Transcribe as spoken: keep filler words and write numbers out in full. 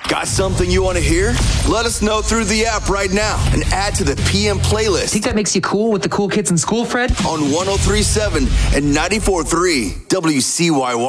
Got something you want to hear? Let us know through the app right now and add to the P M playlist. Think that makes you cool with the cool kids in school, Fred? On one oh three point seven and ninety-four point three W C Y Y.